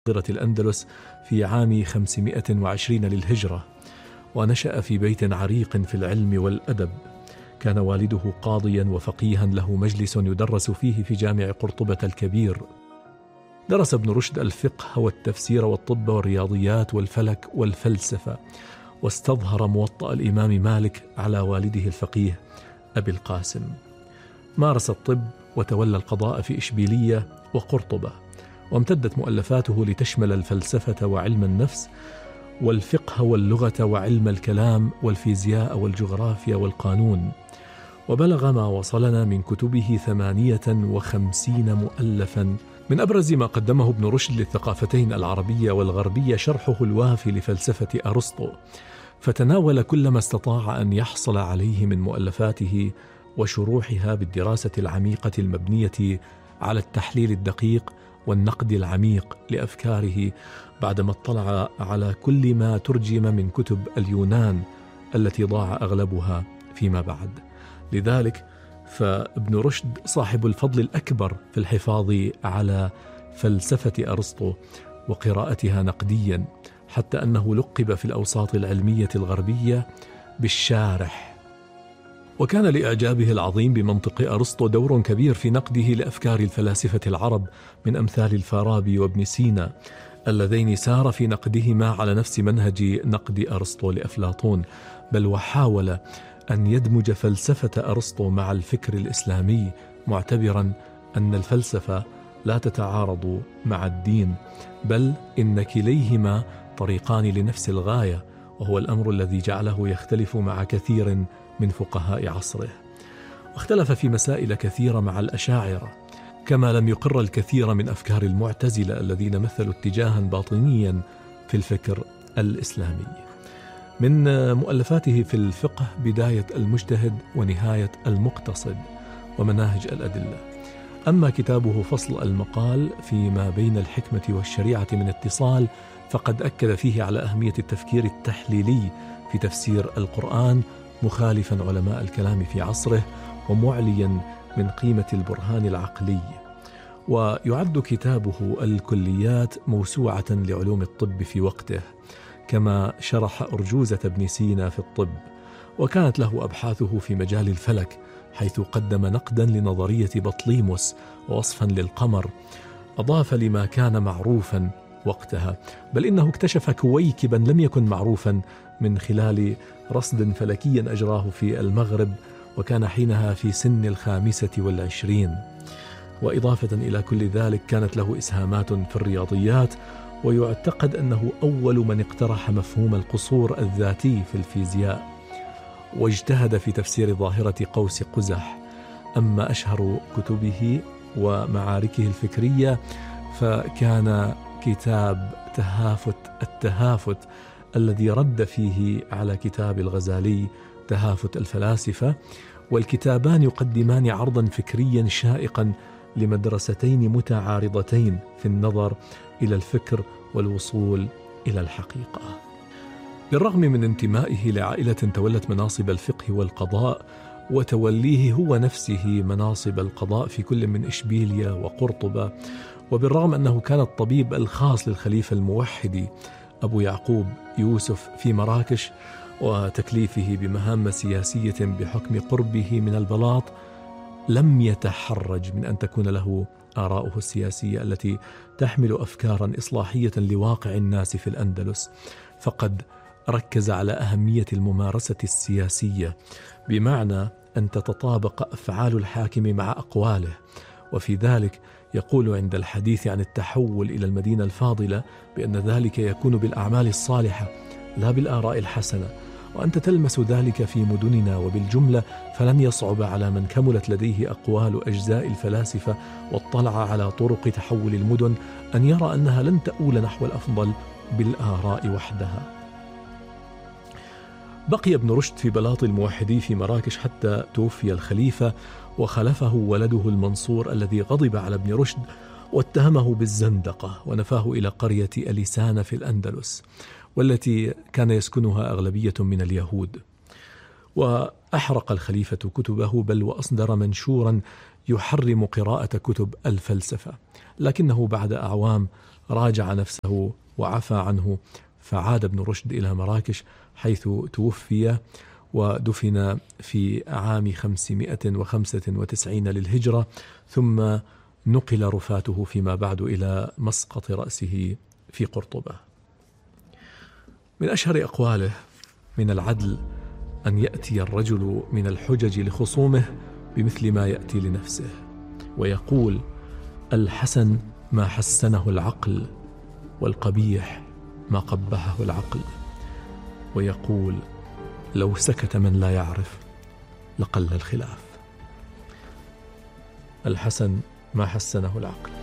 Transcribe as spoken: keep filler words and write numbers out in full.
الأندلس في عام خمسمائة وعشرين للهجرة، ونشأ في بيت عريق في العلم والأدب. كان والده قاضيا وفقيها له مجلس يدرس فيه في جامع قرطبة الكبير. درس ابن رشد الفقه والتفسير والطب والرياضيات والفلك والفلسفة، واستظهر موطأ الإمام مالك على والده الفقيه أبي القاسم. مارس الطب وتولى القضاء في إشبيلية وقرطبة، وامتدت مؤلفاته لتشمل الفلسفة وعلم النفس والفقه واللغة وعلم الكلام والفيزياء والجغرافيا والقانون. وبلغ ما وصلنا من كتبه ثمانية وخمسين مؤلفا. من أبرز ما قدمه ابن رشد للثقافتين العربية والغربية شرحه الوافي لفلسفة أرسطو، فتناول كل ما استطاع أن يحصل عليه من مؤلفاته وشروحها بالدراسة العميقة المبنية على التحليل الدقيق والنقد العميق لأفكاره، بعدما اطلع على كل ما ترجم من كتب اليونان التي ضاع أغلبها فيما بعد. لذلك فابن رشد صاحب الفضل الأكبر في الحفاظ على فلسفة أرسطو وقراءتها نقديا، حتى أنه لقب في الأوساط العلمية الغربية بالشارح. وكان لإعجابه العظيم بمنطق أرسطو دور كبير في نقده لأفكار الفلاسفة العرب من أمثال الفارابي وابن سينا، اللذين سار في نقدهما على نفس منهج نقد أرسطو لأفلاطون، بل وحاول أن يدمج فلسفة أرسطو مع الفكر الإسلامي، معتبرا أن الفلسفة لا تتعارض مع الدين، بل إن كليهما طريقان لنفس الغاية، وهو الأمر الذي جعله يختلف مع كثير من فقهاء عصره. واختلف في مسائل كثيرة مع الأشاعرة، كما لم يقر الكثير من أفكار المعتزلة الذين مثلوا اتجاها باطنيا في الفكر الإسلامي. من مؤلفاته في الفقه بداية المجتهد ونهاية المقتصد ومناهج الأدلة. أما كتابه فصل المقال فيما بين الحكمة والشريعة من اتصال، فقد أكد فيه على أهمية التفكير التحليلي في تفسير القرآن، مخالفا علماء الكلام في عصره ومعليا من قيمة البرهان العقلي. ويعد كتابه الكليات موسوعة لعلوم الطب في وقته، كما شرح أرجوزة ابن سينا في الطب. وكانت له أبحاثه في مجال الفلك، حيث قدم نقدا لنظرية بطليموس ووصفا للقمر، أضاف لما كان معروفا وقتها، بل إنه اكتشف كويكبا لم يكن معروفا من خلال رصد فلكي أجراه في المغرب، وكان حينها في سن الخامسة والعشرين. وإضافة إلى كل ذلك كانت له إسهامات في الرياضيات، ويعتقد أنه أول من اقترح مفهوم القصور الذاتي في الفيزياء، واجتهد في تفسير ظاهرة قوس قزح. أما أشهر كتبه ومعاركه الفكرية فكان كتاب تهافت التهافت، الذي رد فيه على كتاب الغزالي تهافت الفلاسفة، والكتابان يقدمان عرضا فكريا شائقا لمدرستين متعارضتين في النظر إلى الفكر والوصول إلى الحقيقة. بالرغم من انتمائه لعائلة تولت مناصب الفقه والقضاء، وتوليه هو نفسه مناصب القضاء في كل من إشبيلية وقرطبة، وبالرغم أنه كان الطبيب الخاص للخليفة الموحد أبو يعقوب يوسف في مراكش، وتكليفه بمهام سياسية بحكم قربه من البلاط، لم يتحرج من أن تكون له آراؤه السياسية التي تحمل أفكارا إصلاحية لواقع الناس في الأندلس. فقد ركز على أهمية الممارسة السياسية، بمعنى أن تتطابق أفعال الحاكم مع أقواله، وفي ذلك يقول عند الحديث عن التحول إلى المدينة الفاضلة بأن ذلك يكون بالأعمال الصالحة لا بالآراء الحسنة، وأنت تلمس ذلك في مدننا وبالجملة، فلن يصعب على من كملت لديه أقوال أجزاء الفلاسفة واطلع على طرق تحول المدن أن يرى أنها لن تؤول نحو الأفضل بالآراء وحدها. بقي ابن رشد في بلاط الموحدي في مراكش حتى توفي الخليفة، وخلفه ولده المنصور الذي غضب على ابن رشد واتهمه بالزندقة، ونفاه إلى قرية أليسان في الأندلس، والتي كان يسكنها أغلبية من اليهود. وأحرق الخليفة كتبه، بل وأصدر منشورا يحرم قراءة كتب الفلسفة، لكنه بعد أعوام راجع نفسه وعفى عنه، فعاد ابن رشد إلى مراكش حيث توفي ودفن في عام خمسمائة وخمسة وتسعين للهجرة، ثم نقل رفاته فيما بعد إلى مسقط رأسه في قرطبة. من أشهر أقواله: من العدل أن يأتي الرجل من الحجج لخصومه بمثل ما يأتي لنفسه، ويقول: الحسن ما حسنه العقل، والقبيح ما قبحه العقل. ويقول: لو سكت من لا يعرف لقل الخلاف. الحسن ما حسنه العقل.